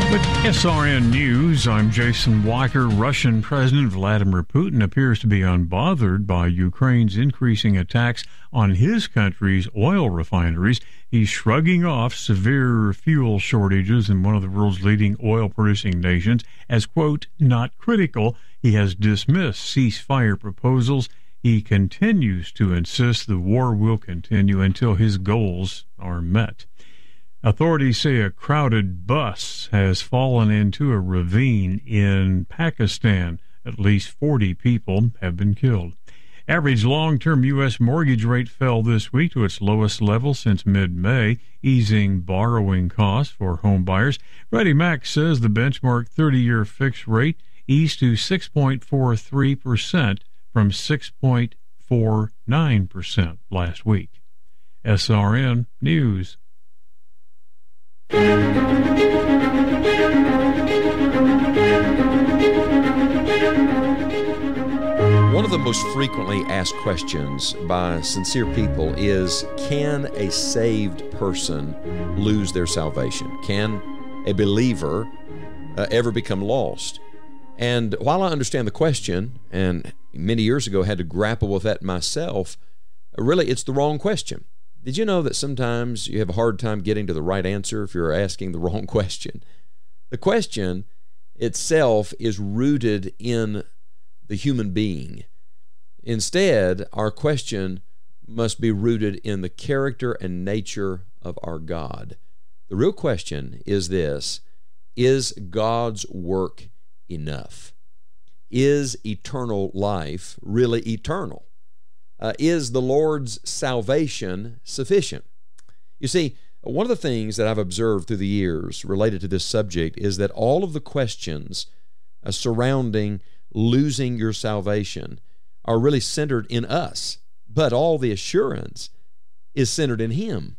With SRN News, I'm Jason Walker. Russian President Vladimir Putin appears to be unbothered by Ukraine's increasing attacks on his country's oil refineries. He's shrugging off severe fuel shortages in one of the world's leading oil-producing nations as, quote, not critical. He has dismissed ceasefire proposals. He continues to insist the war will continue until his goals are met. Authorities say a crowded bus has fallen into a ravine in Pakistan. At least 40 people have been killed. Average long-term U.S. mortgage rate fell this week to its lowest level since mid-May, easing borrowing costs for home buyers. Freddie Mac says the benchmark 30-year fixed rate eased to 6.43% from 6.49% last week. SRN News. One of the most frequently asked questions by sincere people is, can a saved person lose their salvation? Can a believer ever become lost? And while I understand the question, and many years ago had to grapple with that myself, really it's the wrong question. Did you know that sometimes you have a hard time getting to the right answer if you're asking the wrong question? The question itself is rooted in the human being. Instead, our question must be rooted in the character and nature of our God. The real question is this: is God's work enough? Is eternal life really eternal? Is the Lord's salvation sufficient? You see, one of the things that I've observed through the years related to this subject is that all of the questions surrounding losing your salvation are really centered in us, but all the assurance is centered in Him.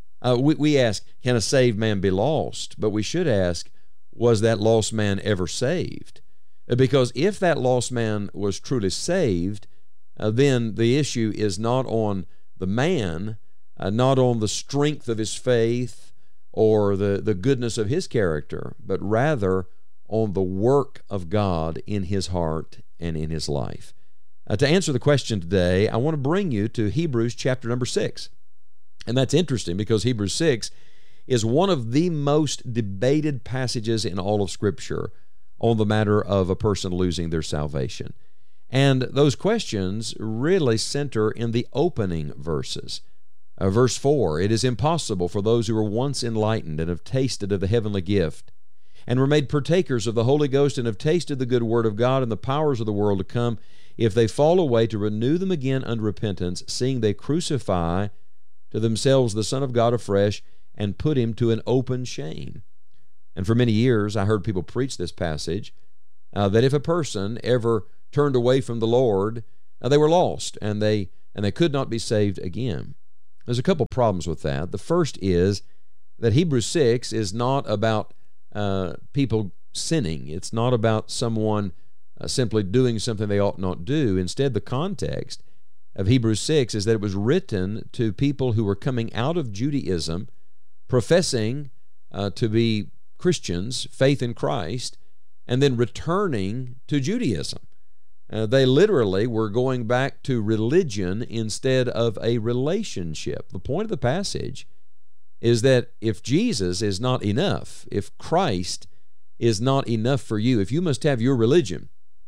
We ask, can a saved man be lost? But we should ask, was that lost man ever saved? Because if that lost man was truly saved, then the issue is not on the man, not on the strength of his faith or the goodness of his character, but rather on the work of God in his heart and in his life. To answer the question today, I want to bring you to Hebrews chapter number 6. And that's interesting because Hebrews 6 is one of the most debated passages in all of Scripture on the matter of a person losing their salvation. And those questions really center in the opening verses. Verse 4, it is impossible for those who were once enlightened and have tasted of the heavenly gift and were made partakers of the Holy Ghost and have tasted the good word of God and the powers of the world to come, if they fall away, to renew them again unto repentance, seeing they crucify to themselves the Son of God afresh and put him to an open shame. And for many years I heard people preach this passage, that if a person ever turned away from the Lord, they were lost and they could not be saved again. There's a couple problems with that. The first is that Hebrews 6 is not about people sinning. It's not about someone simply doing something they ought not do. Instead, the context of Hebrews 6 is that it was written to people who were coming out of Judaism, professing to be Christians, faith in Christ, and then returning to Judaism. They literally were going back to religion instead of a relationship. The point of the passage is that if Jesus is not enough, if Christ is not enough for you, if you must have your religion,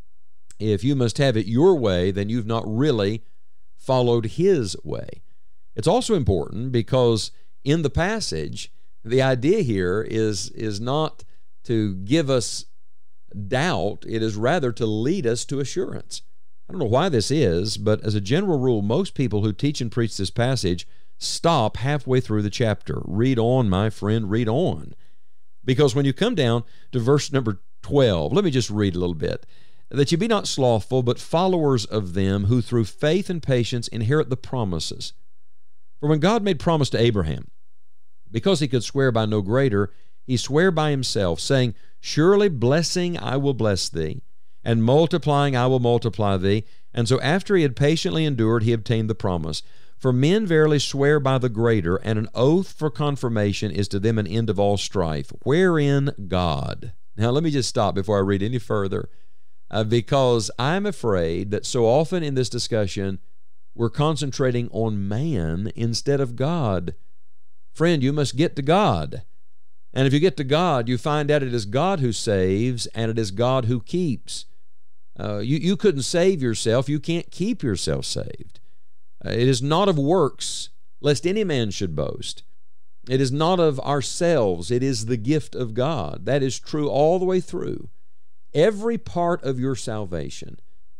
if you must have it your way, then you've not really followed His way. It's also important because in the passage, the idea here is not to give us doubt, it is rather to lead us to assurance. I don't know why this is, but as a general rule, most people who teach and preach this passage stop halfway through the chapter. Read on, my friend, read on. Because when you come down to verse number 12, let me just read a little bit. That you be not slothful, but followers of them who through faith and patience inherit the promises. For when God made promise to Abraham, because he could swear by no greater, he sware by himself, saying, surely blessing I will bless thee, and multiplying I will multiply thee. And so after he had patiently endured, he obtained the promise. For men verily swear by the greater, and an oath for confirmation is to them an end of all strife. Wherein God? Now let me just stop before I read any further, because I'm afraid that so often in this discussion we're concentrating on man instead of God. Friend, you must get to God. And if you get to God, you find out it is God who saves and it is God who keeps. You couldn't save yourself. You can't keep yourself saved. It is not of works, lest any man should boast. It is not of ourselves. It is the gift of God. That is true all the way through. Every part of your salvation,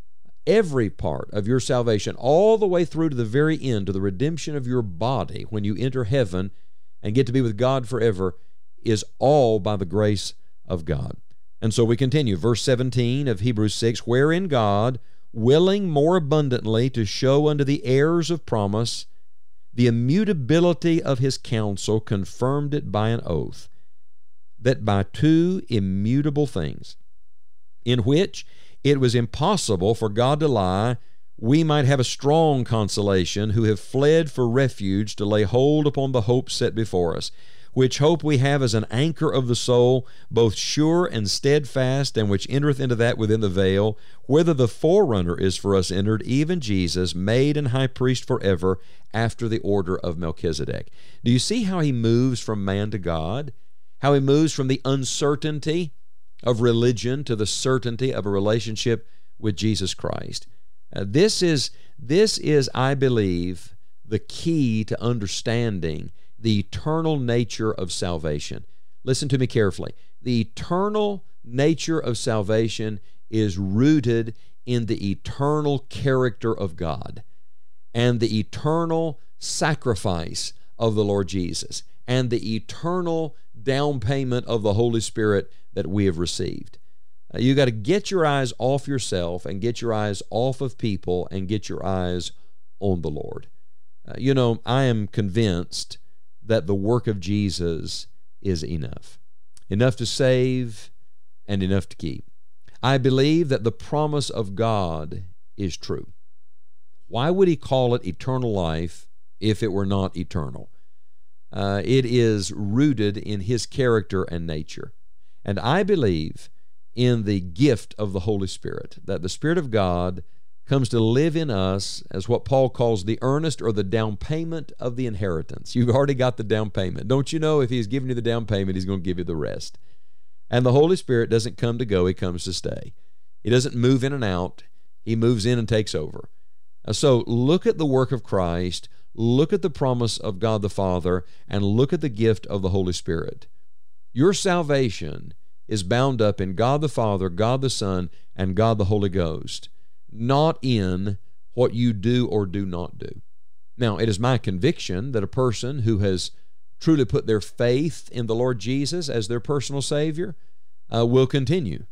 all the way through to the very end, to the redemption of your body, when you enter heaven and get to be with God forever, is all by the grace of God. And so we continue. Verse 17 of Hebrews 6, wherein God, willing more abundantly to show unto the heirs of promise the immutability of his counsel, confirmed it by an oath, that by two immutable things, in which it was impossible for God to lie, we might have a strong consolation, who have fled for refuge to lay hold upon the hope set before us, which hope we have as an anchor of the soul, both sure and steadfast, and which entereth into that within the veil, whither the forerunner is for us entered, even Jesus, made an high priest forever, after the order of Melchizedek. Do you see how he moves from man to God? How he moves from the uncertainty of religion to the certainty of a relationship with Jesus Christ. This is, I believe, the key to understanding the eternal nature of salvation. Listen to me carefully. The eternal nature of salvation is rooted in the eternal character of God and the eternal sacrifice of the Lord Jesus and the eternal down payment of the Holy Spirit that we have received. You got to get your eyes off yourself and get your eyes off of people and get your eyes on the Lord. I am convinced that the work of Jesus is enough to save and enough to keep. I believe that the promise of God is true. Why would he call it eternal life if it were not eternal? It is rooted in his character and nature. And I believe in the gift of the Holy Spirit, that the Spirit of God comes to live in us as what Paul calls the earnest or the down payment of the inheritance. You've already got the down payment. Don't you know if he's giving you the down payment, he's going to give you the rest? And the Holy Spirit doesn't come to go, he comes to stay. He doesn't move in and out, he moves in and takes over. So look at the work of Christ, look at the promise of God the Father, and look at the gift of the Holy Spirit. Your salvation is bound up in God the Father, God the Son, and God the Holy Ghost, not in what you do or do not do. Now, it is my conviction that a person who has truly put their faith in the Lord Jesus as their personal Savior will continue.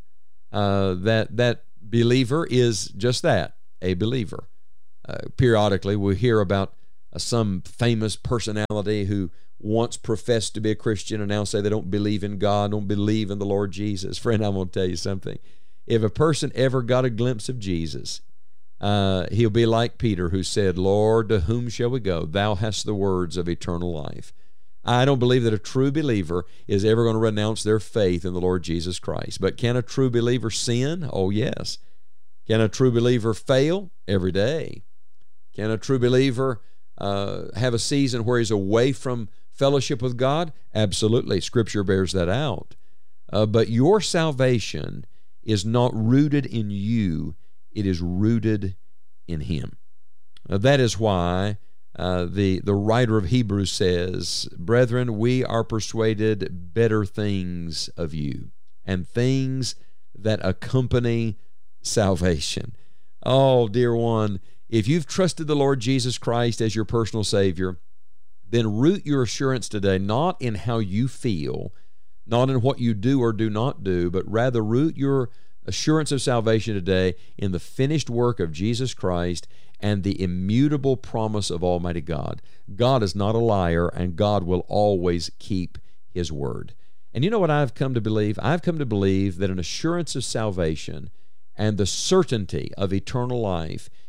That believer is just that, a believer. Periodically, we hear about some famous personality who once professed to be a Christian and now say they don't believe in God, don't believe in the Lord Jesus. Friend, I'm going to tell you something. If a person ever got a glimpse of Jesus, he'll be like Peter, who said, Lord, to whom shall we go? Thou hast the words of eternal life. I don't believe that a true believer is ever going to renounce their faith in the Lord Jesus Christ. But can a true believer sin? Oh, yes. Can a true believer fail? Every day. Can a true believer have a season where he's away from fellowship with God? Absolutely. Scripture bears that out. But your salvation is not rooted in you. It is rooted in him. That is why the writer of Hebrews says, Brethren, we are persuaded better things of you, and things that accompany salvation. Oh, dear one, if you've trusted the Lord Jesus Christ as your personal Savior, then root your assurance today not in how you feel, not in what you do or do not do, but rather root your assurance of salvation today in the finished work of Jesus Christ and the immutable promise of Almighty God. God is not a liar, and God will always keep his word. And you know what I've come to believe? I've come to believe that an assurance of salvation and the certainty of eternal life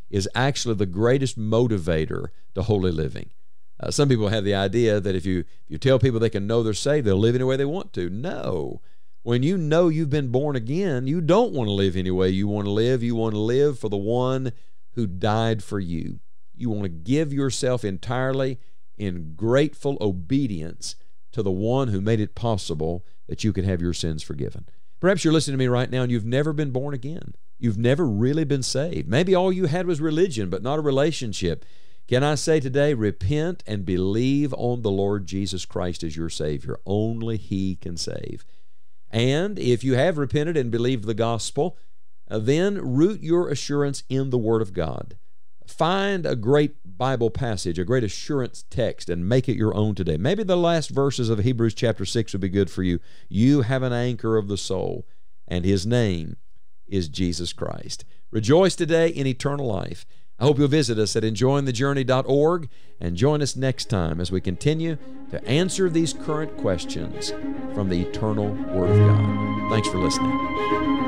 is actually the greatest motivator to holy living. Some people have the idea that if you tell people they can know they're saved, they'll live any way they want to. No. When you know you've been born again, you don't want to live any way you want to live. You want to live for the one who died for you. You want to give yourself entirely in grateful obedience to the one who made it possible that you could have your sins forgiven. Perhaps you're listening to me right now and you've never been born again. You've never really been saved. Maybe all you had was religion, but not a relationship. Can I say today, repent and believe on the Lord Jesus Christ as your Savior. Only He can save. And if you have repented and believed the gospel, then root your assurance in the Word of God. Find a great Bible passage, a great assurance text, and make it your own today. Maybe the last verses of Hebrews chapter 6 would be good for you. You have an anchor of the soul, and His name is Jesus Christ. Rejoice today in eternal life. I hope you'll visit us at enjoyingthejourney.org and join us next time as we continue to answer these current questions from the eternal Word of God. Thanks for listening.